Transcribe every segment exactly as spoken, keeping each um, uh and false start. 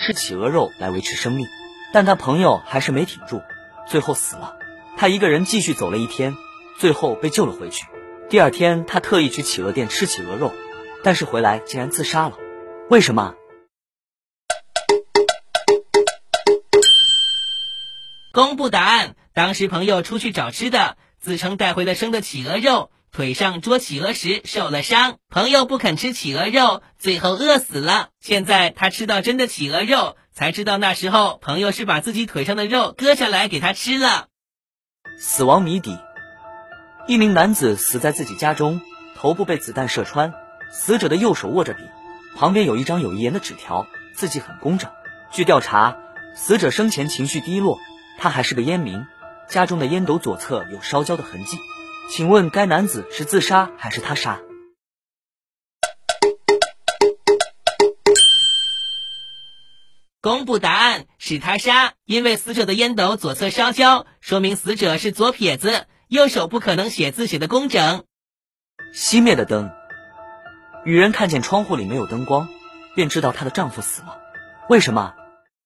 吃企鹅肉来维持生命，但他朋友还是没挺住，最后死了。他一个人继续走了一天，最后被救了回去。第二天，他特意去企鹅店吃企鹅肉，但是回来竟然自杀了。为什么？ 公布答案。当时朋友出去找吃的，自称带回了生的企鹅肉，腿上捉企鹅时受了伤，朋友不肯吃企鹅肉，最后饿死了。现在他吃到真的企鹅肉，才知道那时候朋友是把自己腿上的肉割下来给他吃了。 死亡谜底：一名男子死在自己家中，头部被子弹射穿，死者的右手握着笔，旁边有一张有遗言的纸条，字迹很工整。据调查，死者生前情绪低落，他还是个烟民，家中的烟斗左侧有烧焦的痕迹。请问该男子是自杀还是他杀？ 公布答案，是他杀。因为死者的烟斗左侧烧焦，说明死者是左撇子，右手不可能写字写得工整。 熄灭的灯。女人看见窗户里没有灯光，便知道她的丈夫死了。为什么？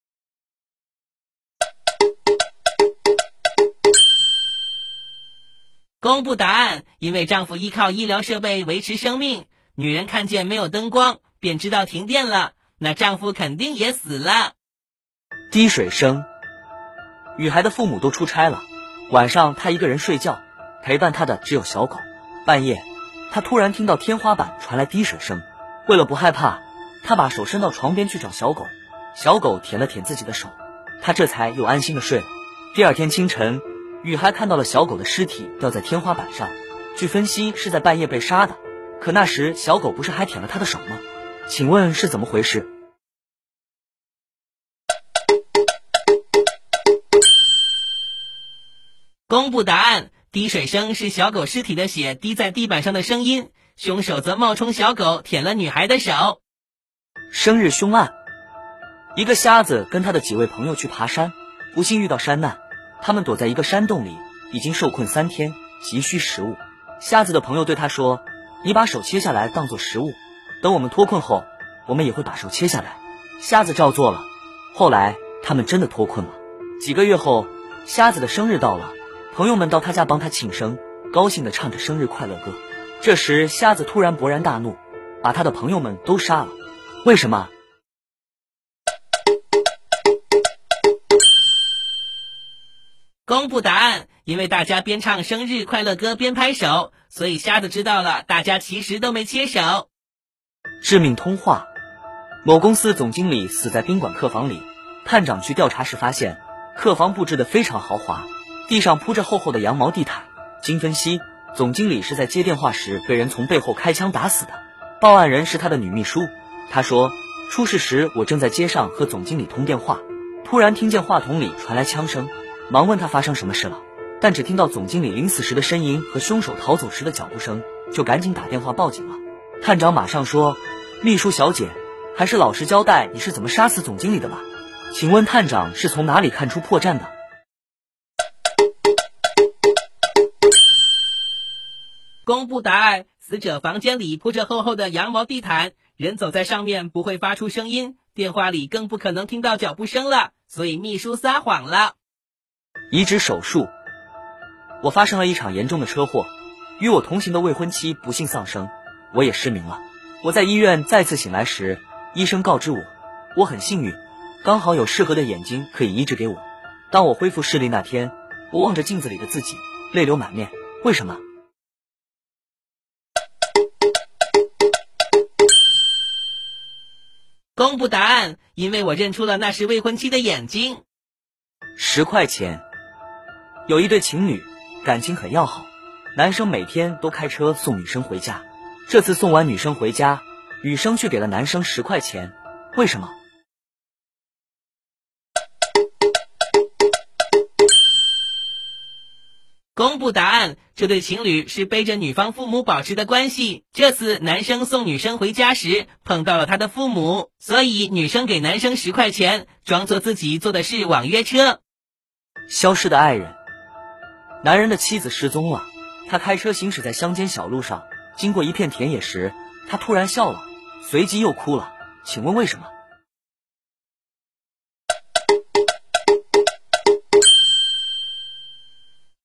公布答案，因为丈夫依靠医疗设备维持生命，女人看见没有灯光，便知道停电了，那丈夫肯定也死了。 滴水声。女孩的父母都出差了，晚上她一个人睡觉，陪伴她的只有小狗。半夜，她突然听到天花板传来滴水声，为了不害怕，她把手伸到床边去找小狗，小狗舔了舔自己的手，她这才又安心的睡了。第二天清晨，女孩看到了小狗的尸体掉在天花板上，据分析是在半夜被杀的，可那时小狗不是还舔了她的手吗？请问是怎么回事？ 公布答案，滴水声是小狗尸体的血滴在地板上的声音，凶手则冒充小狗舔了女孩的手。 生日凶案。一个瞎子跟他的几位朋友去爬山，不幸遇到山难，他们躲在一个山洞里，已经受困三天，急需食物。瞎子的朋友对他说，你把手切下来当作食物，等我们脱困后，我们也会把手切下来。瞎子照做了，后来他们真的脱困了。几个月后，瞎子的生日到了，朋友们到他家帮他庆生，高兴地唱着生日快乐歌。这时瞎子突然勃然大怒，把他的朋友们都杀了。为什么？ 公布答案，因为大家边唱生日快乐歌边拍手，所以瞎子知道了大家其实都没切手。 致命通话。某公司总经理死在宾馆客房里，探长去调查时发现，客房布置得非常豪华，地上铺着厚厚的羊毛地毯。经分析，总经理是在接电话时被人从背后开枪打死的。报案人是他的女秘书，她说，出事时我正在街上和总经理通电话，突然听见话筒里传来枪声，忙问他发生什么事了，但只听到总经理临死时的呻吟和凶手逃走时的脚步声，就赶紧打电话报警了。探长马上说，秘书小姐，还是老实交代你是怎么杀死总经理的吧。请问探长是从哪里看出破绽的？ 公布答案，死者房间里铺着厚厚的羊毛地毯，人走在上面不会发出声音，电话里更不可能听到脚步声了，所以秘书撒谎了。 移植手术。我发生了一场严重的车祸，与我同行的未婚妻不幸丧生，我也失明了。我在医院再次醒来时，医生告知我，我很幸运，刚好有适合的眼睛可以移植给我。当我恢复视力那天，我望着镜子里的自己，泪流满面。为什么？ 公布答案，因为我认出了那是未婚妻的眼睛。 十块钱。有一对情侣，感情很要好，男生每天都开车送女生回家。这次送完女生回家，女生却给了男生十块钱，为什么？ 公布答案，这对情侣是背着女方父母保持的关系。这次男生送女生回家时碰到了他的父母，所以女生给男生十块钱，装作自己坐的是网约车。 消失的爱人。男人的妻子失踪了，他开车行驶在乡间小路上，经过一片田野时，他突然笑了，随即又哭了。请问为什么？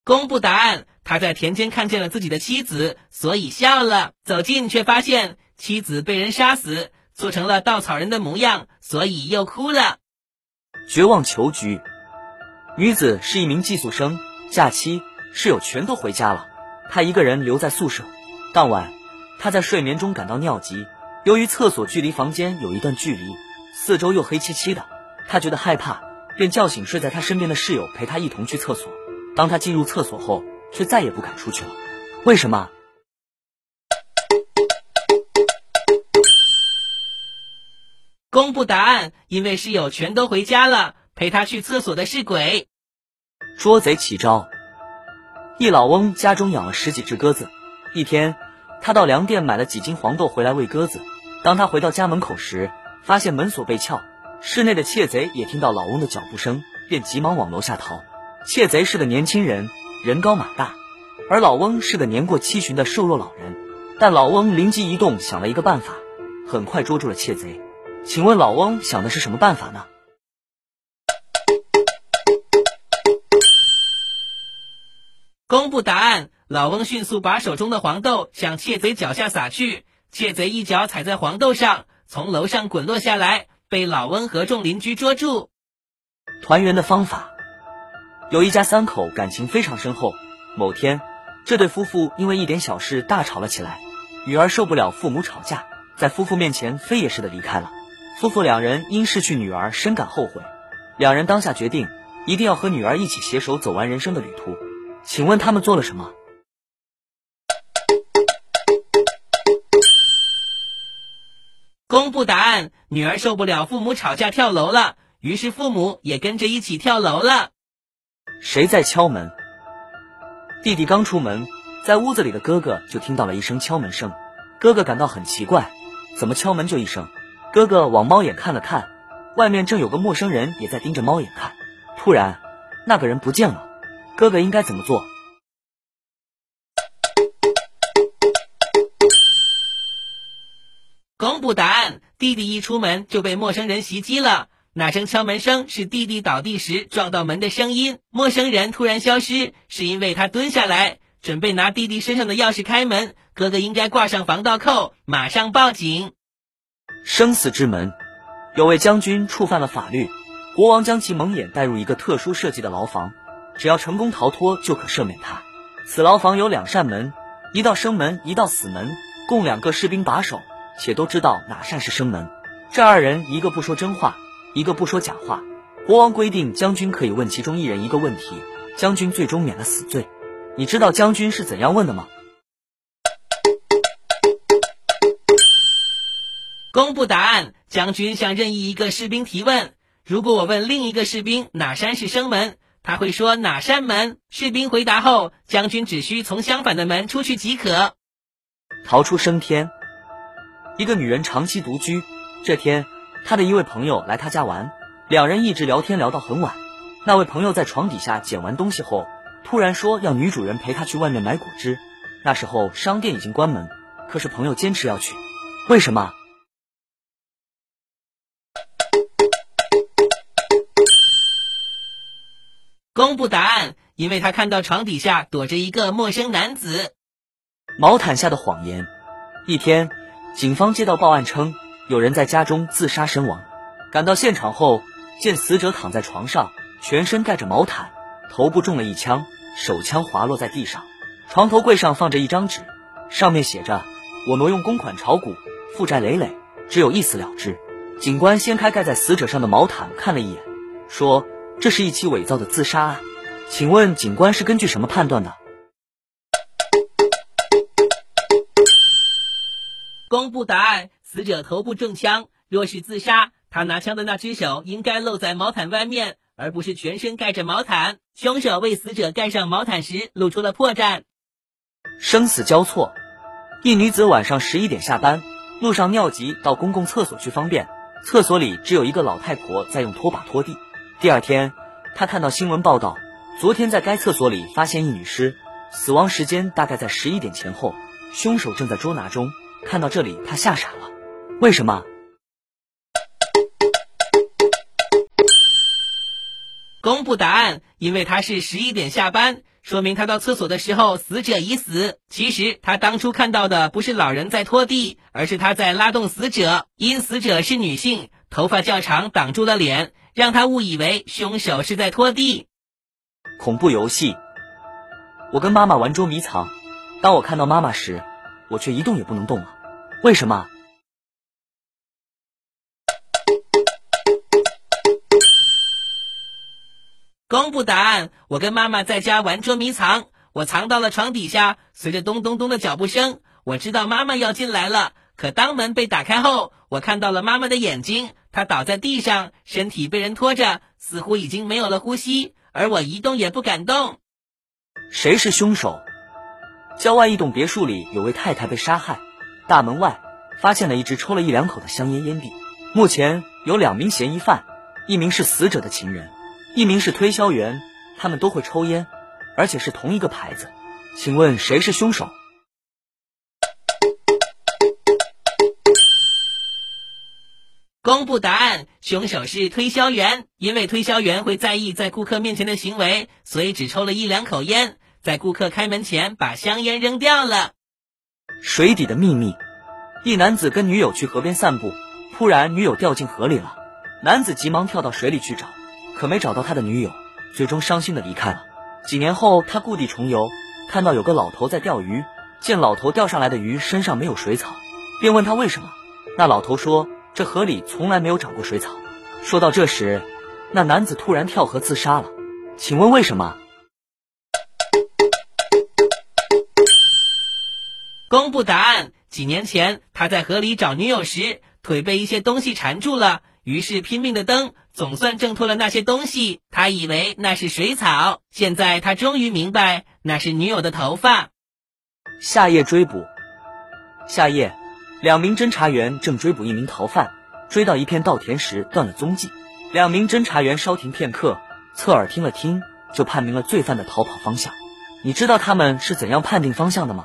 公布答案，他在田间看见了自己的妻子，所以笑了。走近却发现妻子被人杀死，做成了稻草人的模样，所以又哭了。 绝望囚局。女子是一名寄宿生，假期室友全都回家了，她一个人留在宿舍。当晚，她在睡眠中感到尿急，由于厕所距离房间有一段距离，四周又黑漆漆的，她觉得害怕，便叫醒睡在她身边的室友陪她一同去厕所。当她进入厕所后，却再也不敢出去了。为什么？ 公布答案，因为室友全都回家了，陪他去厕所的是鬼。 捉贼起招。一老翁家中养了十几只鸽子，一天，他到粮店买了几斤黄豆回来喂鸽子。当他回到家门口时，发现门锁被撬，室内的窃贼也听到老翁的脚步声，便急忙往楼下逃。窃贼是个年轻人，人高马大，而老翁是个年过七旬的瘦弱老人。但老翁灵机一动，想了一个办法，很快捉住了窃贼。请问老翁想的是什么办法呢？ 公布答案，老翁迅速把手中的黄豆向窃贼脚下撒去，窃贼一脚踩在黄豆上，从楼上滚落下来，被老翁和众邻居捉住。 团圆的方法。有一家三口感情非常深厚，某天，这对夫妇因为一点小事大吵了起来。女儿受不了父母吵架，在夫妇面前飞也似的离开了。夫妇两人因失去女儿深感后悔，两人当下决定一定要和女儿一起携手走完人生的旅途。请问他们做了什么？ 公布答案，女儿受不了父母吵架跳楼了，于是父母也跟着一起跳楼了。 谁在敲门？弟弟刚出门，在屋子里的哥哥就听到了一声敲门声。哥哥感到很奇怪，怎么敲门就一声？哥哥往猫眼看了看，外面正有个陌生人也在盯着猫眼看。突然，那个人不见了，哥哥应该怎么做？ 公布答案，弟弟一出门就被陌生人袭击了。那声敲门声是弟弟倒地时撞到门的声音，陌生人突然消失，是因为他蹲下来准备拿弟弟身上的钥匙开门，哥哥应该挂上防盗扣，马上报警。 生死之门。有位将军触犯了法律，国王将其蒙眼带入一个特殊设计的牢房，只要成功逃脱就可赦免他。此牢房有两扇门，一道生门，一道死门，共两个士兵把守，且都知道哪扇是生门。这二人一个不说真话，一个不说假话。国王规定将军可以问其中一人一个问题，将军最终免了死罪。你知道将军是怎样问的吗？ 公布答案，将军向任意一个士兵提问，如果我问另一个士兵哪扇是生门，他会说哪扇门，士兵回答后，将军只需从相反的门出去即可。 逃出升天。一个女人长期独居，这天她的一位朋友来她家玩，两人一直聊天聊到很晚。那位朋友在床底下捡完东西后，突然说要女主人陪她去外面买果汁。那时候商店已经关门，可是朋友坚持要去。为什么？ 公布答案，因为他看到床底下躲着一个陌生男子。 毛毯下的谎言。一天，警方接到报案称有人在家中自杀身亡。赶到现场后，见死者躺在床上，全身盖着毛毯，头部中了一枪，手枪滑落在地上。床头柜上放着一张纸，上面写着我挪用公款炒股，负债累累，只有一死了之。警官掀开盖在死者上的毛毯看了一眼，说这是一起伪造的自杀案。请问警官是根据什么判断的？ 公布答案，死者头部中枪，若是自杀，他拿枪的那只手应该露在毛毯外面，而不是全身盖着毛毯。凶手为死者盖上毛毯时露出了破绽。 生死交错。一女子晚上十一点下班，路上尿急到公共厕所去方便，厕所里只有一个老太婆在用拖把拖地。第二天，她看到新闻报道，昨天在该厕所里发现一女尸，死亡时间大概在十一点前后，凶手正在捉拿中。看到这里，她吓傻了。为什么？ 公布答案，因为他是十一点下班， 说明他到厕所的时候死者已死。其实他当初看到的不是老人在拖地，而是他在拉动死者。因死者是女性，头发较长挡住了脸，让他误以为凶手是在拖地。 恐怖游戏。我跟妈妈玩捉迷藏，当我看到妈妈时，我却一动也不能动了。为什么？ 公布答案，我跟妈妈在家玩捉迷藏，我藏到了床底下，随着咚咚咚的脚步声，我知道妈妈要进来了。可当门被打开后，我看到了妈妈的眼睛，她倒在地上，身体被人拖着，似乎已经没有了呼吸，而我一动也不敢动。 谁是凶手？郊外一栋别墅里有位太太被杀害，大门外发现了一支抽了一两口的香烟烟蒂。目前有两名嫌疑犯，一名是死者的情人，一名是推销员，他们都会抽烟，而且是同一个牌子。请问谁是凶手？ 公布答案，凶手是推销员。因为推销员会在意在顾客面前的行为，所以只抽了一两口烟，在顾客开门前把香烟扔掉了。 水底的秘密。一男子跟女友去河边散步，突然女友掉进河里了，男子急忙跳到水里去找，可没找到他的女友，最终伤心的离开了。几年后，他故地重游，看到有个老头在钓鱼，见老头钓上来的鱼身上没有水草，便问他为什么。那老头说，这河里从来没有长过水草。说到这时，那男子突然跳河自杀了。请问为什么？ 公布答案，几年前他在河里找女友时，腿被一些东西缠住了，于是拼命的蹬，总算挣脱了那些东西。他以为那是水草，现在他终于明白那是女友的头发。 下夜追捕。下夜，两名侦查员正追捕一名逃犯，追到一片稻田时断了踪迹。两名侦查员稍停片刻，侧耳听了听，就判明了罪犯的逃跑方向。你知道他们是怎样判定方向的吗？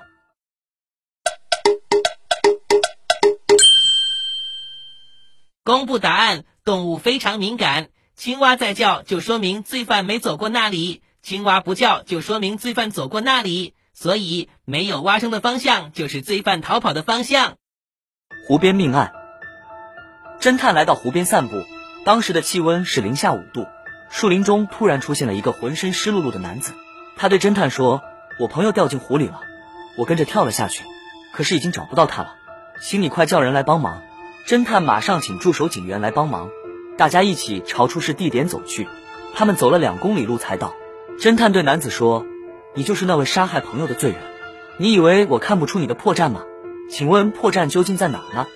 公布答案，动物非常敏感，青蛙在叫就说明罪犯没走过那里，青蛙不叫就说明罪犯走过那里，所以没有蛙声的方向就是罪犯逃跑的方向。 湖边命案。侦探来到湖边散步，当时的气温是零下五度，树林中突然出现了一个浑身湿漉漉的男子。他对侦探说，我朋友掉进湖里了，我跟着跳了下去，可是已经找不到他了，请你快叫人来帮忙。侦探马上请驻守警员来帮忙，大家一起朝出事地点走去。他们走了两公里路才到。侦探对男子说，你就是那位杀害朋友的罪人，你以为我看不出你的破绽吗？请问破绽究竟在哪儿呢？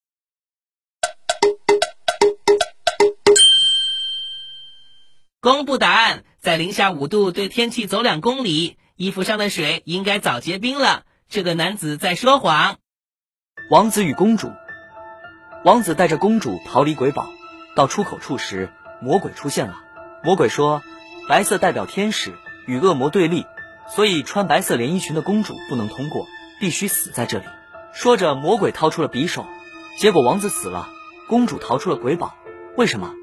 公布答案，在零下五度对天气走两公里，衣服上的水应该早结冰了，这个男子在说谎。 王子与公主。王子带着公主逃离鬼堡，到出口处时，魔鬼出现了。魔鬼说，白色代表天使，与恶魔对立，所以穿白色连衣裙的公主不能通过，必须死在这里。说着，魔鬼掏出了匕首，结果王子死了，公主逃出了鬼堡。为什么？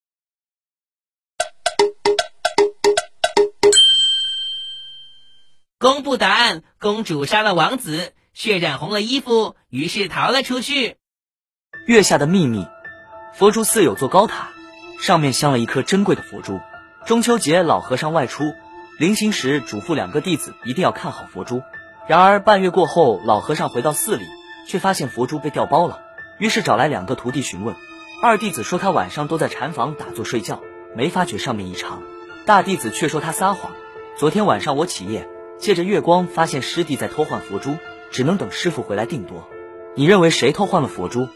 公布答案，公主杀了王子，血染红了衣服，于是逃了出去。 月下的秘密。佛珠寺有座高塔，上面镶了一颗珍贵的佛珠。中秋节老和尚外出，临行时嘱咐两个弟子一定要看好佛珠。然而半月过后，老和尚回到寺里，却发现佛珠被调包了，于是找来两个徒弟询问。二弟子说他晚上都在禅房打坐睡觉，没发觉上面异常。大弟子却说他撒谎，昨天晚上我起夜，借着月光发现师弟在偷换佛珠，只能等师傅回来定夺。你认为谁偷换了佛珠？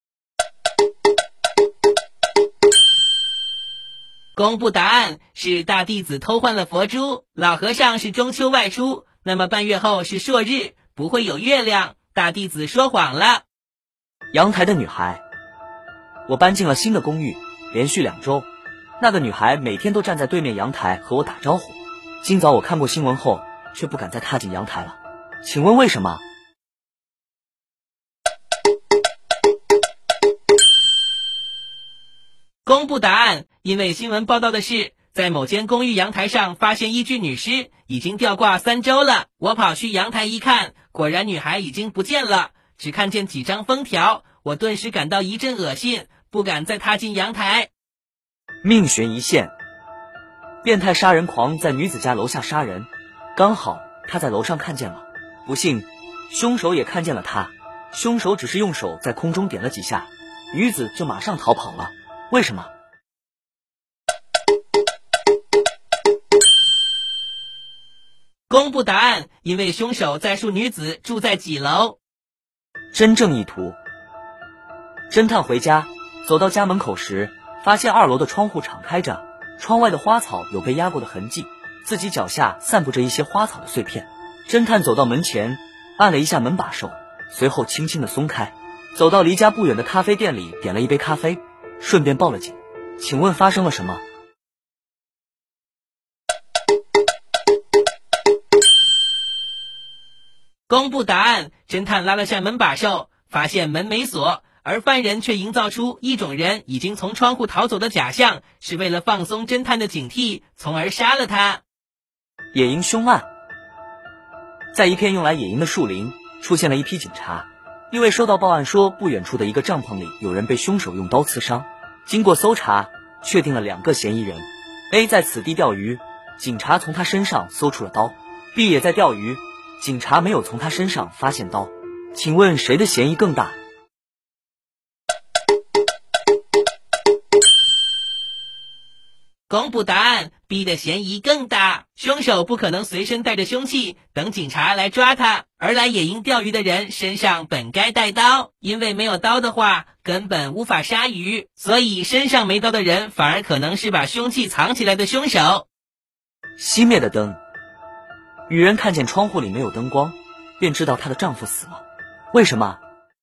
公布答案，是大弟子偷换了佛珠。老和尚是中秋外出，那么半月后是朔日，不会有月亮，大弟子说谎了。 阳台的女孩。我搬进了新的公寓，连续两周，那个女孩每天都站在对面阳台和我打招呼。今早我看过新闻后，却不敢再踏进阳台了。请问为什么？ 公布答案，因为新闻报道的是， 在某间公寓阳台上发现一具女尸，已经吊挂三周了。我跑去阳台一看，果然女孩已经不见了，只看见几张封条。我顿时感到一阵恶心，不敢再踏进阳台。 命悬一线，变态杀人狂在女子家楼下杀人，刚好他在楼上看见了，不幸凶手也看见了他。凶手只是用手在空中点了几下，女子就马上逃跑了。为什么？ 公布答案，因为凶手在述女子住在几楼。 真正意图。侦探回家，走到家门口时，发现二楼的窗户敞开着，窗外的花草有被压过的痕迹，自己脚下散布着一些花草的碎片。侦探走到门前，按了一下门把手，随后轻轻地松开，走到离家不远的咖啡店里，点了一杯咖啡，顺便报了警。请问发生了什么？ 公布答案，侦探拉了下门把手，发现门没锁，而犯人却营造出一种人已经从窗户逃走的假象，是为了放松侦探的警惕，从而杀了他。 野营凶案。在一片用来野营的树林，出现了一批警察，因为收到报案说不远处的一个帐篷里有人被凶手用刀刺伤。经过搜查，确定了两个嫌疑人。 A 在此地钓鱼，警察从他身上搜出了刀。 B 也在钓鱼，警察没有从他身上发现刀。请问谁的嫌疑更大？ 公布答案 ，B 的嫌疑更大。凶手不可能随身带着凶器，等警察来抓他。而来野营钓鱼的人身上本该带刀，因为没有刀的话，根本无法杀鱼，所以身上没刀的人反而可能是把凶器藏起来的凶手。 熄灭的灯。女人看见窗户里没有灯光，便知道她的丈夫死了。为什么？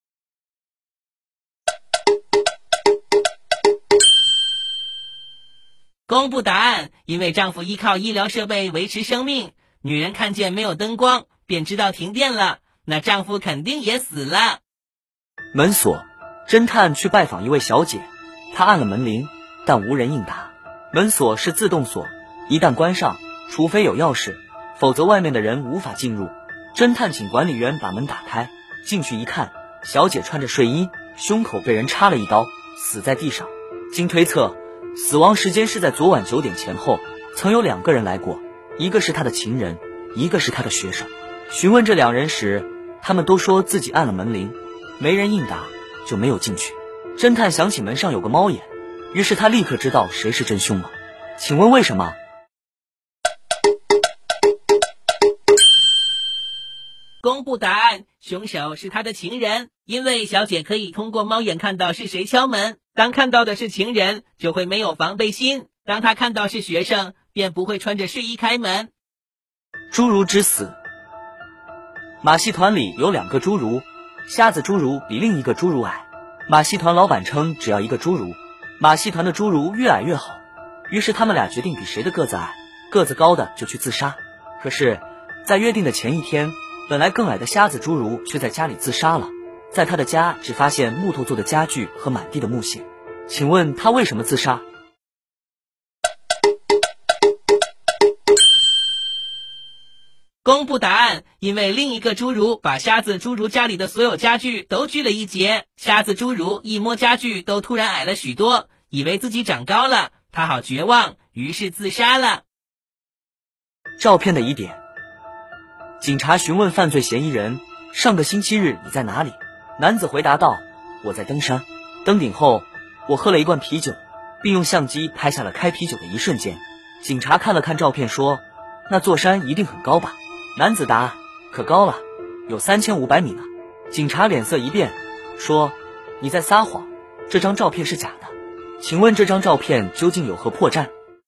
公布答案，因为丈夫依靠医疗设备维持生命。女人看见没有灯光，便知道停电了，那丈夫肯定也死了。 门锁。侦探去拜访一位小姐，他按了门铃，但无人应答。门锁是自动锁，一旦关上，除非有钥匙，否则外面的人无法进入。侦探请管理员把门打开，进去一看，小姐穿着睡衣，胸口被人插了一刀，死在地上。经推测，死亡时间是在昨晚九点前后，曾有两个人来过，一个是他的情人，一个是他的学生。询问这两人时，他们都说自己按了门铃，没人应答，就没有进去。侦探想起门上有个猫眼，于是他立刻知道谁是真凶了。请问为什么？ 公布答案，凶手是他的情人，因为小姐可以通过猫眼看到是谁敲门，当看到的是情人，就会没有防备心，当他看到是学生，便不会穿着睡衣开门。 侏儒之死。马戏团里有两个侏儒，瞎子侏儒比另一个侏儒矮，马戏团老板称只要一个侏儒，马戏团的侏儒越矮越好，于是他们俩决定比谁的个子矮，个子高的就去自杀。可是在约定的前一天，本来更矮的瞎子侏儒却在家里自杀了，在他的家只发现木头做的家具和满地的木屑。请问他为什么自杀？ 公布答案，因为另一个侏儒把瞎子侏儒家里的所有家具都锯了一截，瞎子侏儒一摸家具都突然矮了许多，以为自己长高了，他好绝望，于是自杀了。 照片的疑点。警察询问犯罪嫌疑人，上个星期日你在哪里？男子回答道，我在登山，登顶后我喝了一罐啤酒，并用相机拍下了开啤酒的一瞬间。警察看了看照片说，那座山一定很高吧？男子答，可高了，有三千五百米呢。警察脸色一变，说，你在撒谎，这张照片是假的。请问这张照片究竟有何破绽？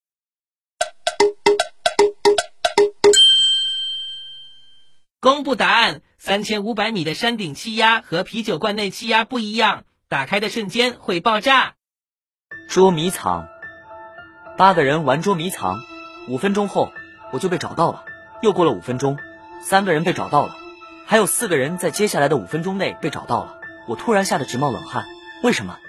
公布答案，三千五百米的山顶气压和啤酒罐内气压不一样，打开的瞬间会爆炸。 捉迷藏。八个人玩捉迷藏，五分钟后我就被找到了，又过了五分钟，三个人被找到了，还有四个人在接下来的五分钟内被找到了。我突然吓得直冒冷汗，为什么？